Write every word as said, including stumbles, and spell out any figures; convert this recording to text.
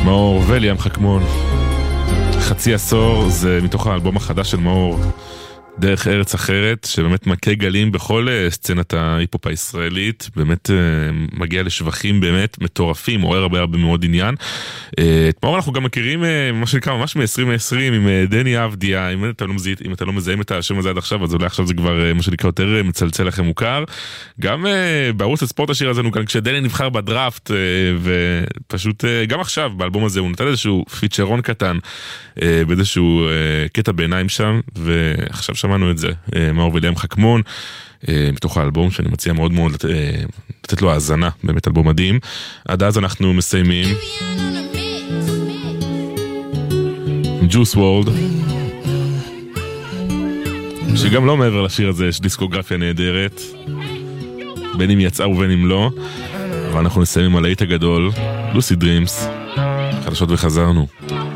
מאור וליאם חכמון, חצי עשור, זה מתוך האלבום החדש של מאור, דרך ארץ אחרת, שבאמת מכה גלים בכל סצנת ההיפופ הישראלית, באמת מגיע לשבחים באמת מטורפים, עורר הרבה הרבה מאוד עניין. את מאור אנחנו גם מכירים, מה שנקרא, ממש מ-עשרים עשרים, עם דני אבדיה, אם אתה לא מזהים, אם אתה לא מזהים את השם הזה עד עכשיו, אז אולי עכשיו זה כבר, מה שנקרא, יותר מצלצל לכם מוכר. גם בערוץ הספורט השיר הזה, כאן כשדני נבחר בדראפט, ופשוט, גם עכשיו, באלבום הזה, הוא נתן איזשהו פיצ'רון קטן, באיזשהו קטע בעיניים שם, ועכשיו שמענו את זה, מאור וליאם חכמון, מתוך האלבום שאני מציע מאוד מאוד לתת לו האזנה, באמת אלבום מדהים. עד אז אנחנו מסיימים ג'וס וורלד, שגם לא מעבר לשיר הזה יש דיסקוגרפיה נהדרת, בין אם יצאה ובין אם לא, אבל אנחנו נסיימים על הלהיט הגדול, לוסי דרימס, חדשות וחזרנו.